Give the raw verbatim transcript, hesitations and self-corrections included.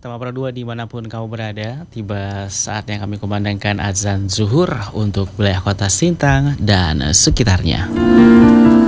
Tama Perdua dimanapun kamu berada, tiba saatnya kami kumandangkan azan zuhur untuk wilayah kota Sintang dan sekitarnya.